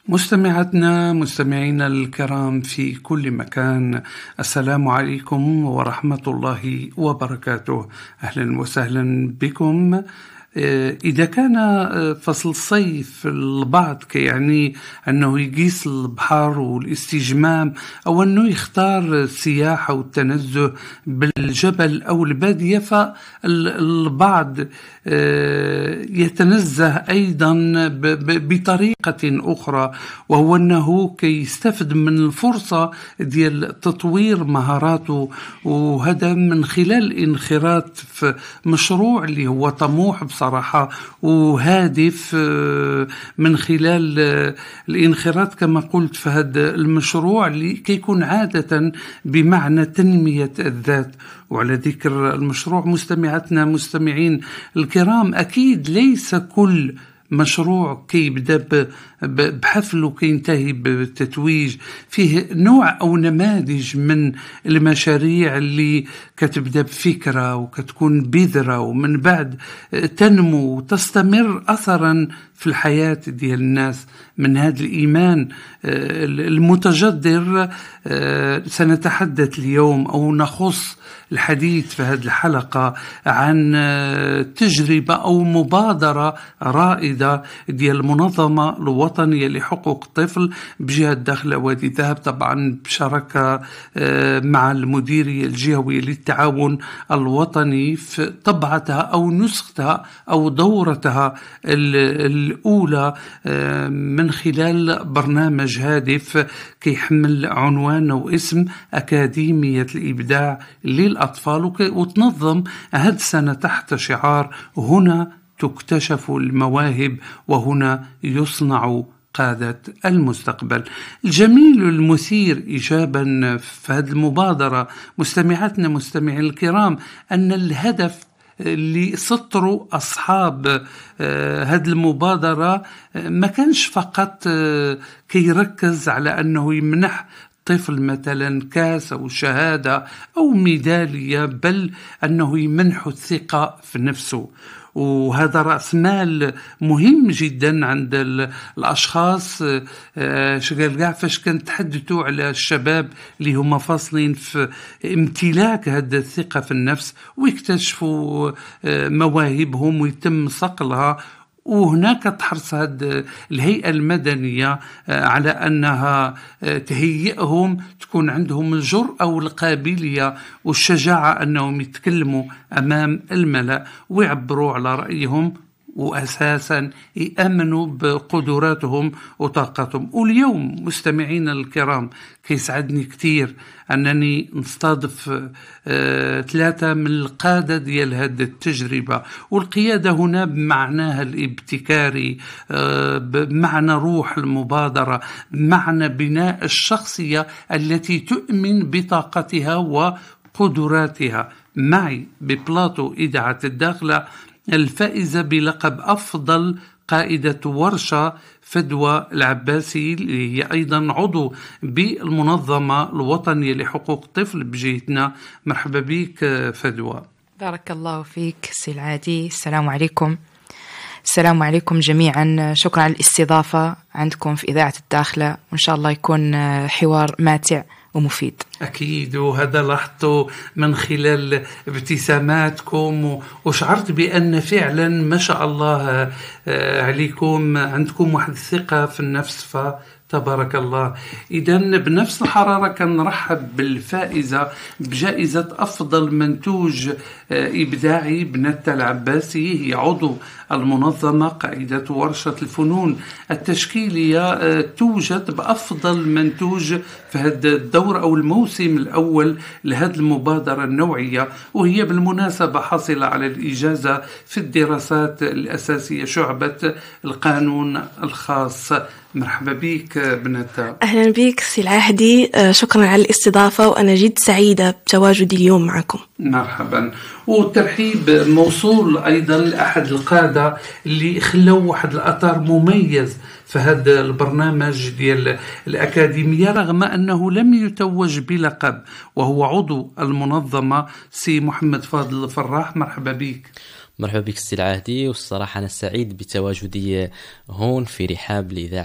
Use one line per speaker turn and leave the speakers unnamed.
مستمعينا الكرام في كل مكان، السلام عليكم ورحمة الله وبركاته. أهلا وسهلا بكم. إذا كان فصل الصيف البعض يعني أنه يقيس البحر والاستجمام أو أنه يختار السياحة والتنزه بالجبل أو البادية، فالبعض يتنزه أيضا بطريقة أخرى، وهو أنه كي يستفد من الفرصة ديال تطوير مهاراته، وهذا من خلال انخراط في مشروع اللي هو طموح بصراحة وهادف، من خلال الانخراط كما قلت في هذا المشروع اللي كيكون عادة بمعنى تنمية الذات. وعلى ذكر المشروع مستمعين الكرام، أكيد ليس كل مشروع كيبدأ بحفل وكينتهي بتتويج. فيه نوع أو نماذج من المشاريع اللي كتبدأ بفكرة وكتكون بذرة ومن بعد تنمو وتستمر أثرا في الحياة ديال الناس. من هذا الإيمان المتجذر سنتحدث اليوم أو نخص الحديث في هذه الحلقة عن تجربة أو مبادرة رائدة ديال المنظمة الوطنية لحقوق الطفل بجهة داخل وادي الذهب، طبعا بشراكة مع المديرية الجهوية للتعاون الوطني في طبعتها أو نسختها أو دورتها الأولى من خلال برنامج هادف كيحمل عنوان واسم أكاديمية الإبداع للأطفال، وتنظم هذه السنة تحت شعار هنا تكتشف المواهب وهنا يصنع قادة المستقبل. الجميل والمثير إيجابا في هذه المبادرة مستمعي الكرام أن الهدف اللي سطروا أصحاب هذه المبادرة ما كانش فقط كي يركز على أنه يمنح طفل مثلا كاس أو شهادة أو ميدالية، بل أنه يمنح الثقة في نفسه. وهذا رأس مال مهم جدا عند الأشخاص. فاش كنتحدثوا على الشباب اللي هم فاصلين في امتلاك هذا الثقة في النفس ويكتشفوا مواهبهم ويتم صقلها، وهناك تحرص هذه الهيئة المدنية على أنها تهيئهم، تكون عندهم الجرأة والقابلية والشجاعة أنهم يتكلموا أمام الملأ ويعبروا على رأيهم، وأساسا يأمنوا بقدراتهم وطاقتهم. واليوم مستمعين الكرام كيسعدني كتير أنني نستضيف 3 من القادة ديال هذه التجربة. والقيادة هنا بمعناها الابتكاري، بمعنى روح المبادرة، بمعنى بناء الشخصية التي تؤمن بطاقتها وقدراتها. معي ببلاطو إذاعة الداخلة الفائزة بلقب أفضل قائدة ورشة فدوى العباسي، اللي هي أيضا عضو بالمنظمة الوطنية لحقوق الطفل بجهتنا. مرحبا بك فدوى.
بارك الله فيك سي العادي. السلام عليكم جميعا. شكرا على الاستضافة عندكم في إذاعة الداخلة، وإن شاء الله يكون حوار ماتع ومفيد.
أكيد، وهذا لاحظته من خلال ابتساماتكم، وشعرت بأن فعلا ما شاء الله عليكم عندكم واحد الثقة في النفس، تبارك الله. إذن بنفس الحرارة كان نرحب بالفائزة بجائزة أفضل منتوج إبداعي بنتا العباسي، هي عضو المنظمة، قائدة ورشة الفنون التشكيلية، توجد بأفضل منتوج في هذا الدور أو الموسم الأول لهذه المبادرة النوعية. وهي بالمناسبة حاصلة على الإجازة في الدراسات الأساسية شعبة القانون الخاص. مرحبا بك بنتا.
أهلا بك سي العهدي، شكرا على الاستضافة، وأنا جد سعيدة بتواجدي اليوم معكم.
مرحبا. والترحيب موصول أيضا لأحد القادة اللي خلوا واحد الأثر مميز في هذا البرنامج ديال الأكاديمية رغم أنه لم يتوج بلقب، وهو عضو المنظمة سي محمد فاضل الفراح. مرحبا بك.
مرحبا بك سي العهدي، والصراحة أنا سعيد بتواجدي هون في رحاب الإذاعة